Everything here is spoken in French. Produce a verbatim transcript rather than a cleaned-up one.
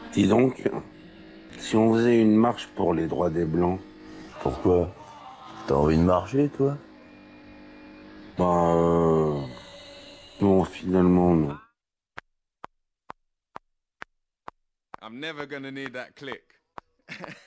Dis donc, si on faisait une marche pour les droits des Blancs, Pourquoi? T'as envie de marcher, toi? bah, euh, non, finalement, non. I'm never gonna need that click.